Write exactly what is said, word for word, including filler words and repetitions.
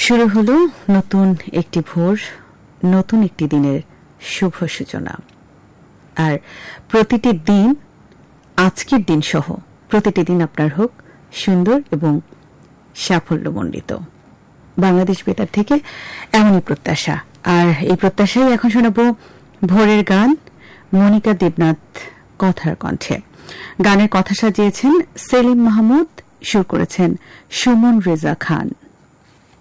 শুরু হলো নতুন একটি ভোর, নতুন একটি দিনের শুভ সূচনা। আর প্রতিটি দিন, আজকের দিন সহ প্রতিটি দিন আপনার হোক সুন্দর এবং সাফল্যমণ্ডিত। বাংলাদেশ বেতার থেকে এমনই প্রত্যাশা। আর এই প্রত্যাশাই এখন শোনাব ভোরের গান, মনিকা দেবনাথ কথার কণ্ঠে। গানের কথা সাজিয়েছেন সেলিম মাহমুদ, সুর করেছেন সুমন রেজা খান।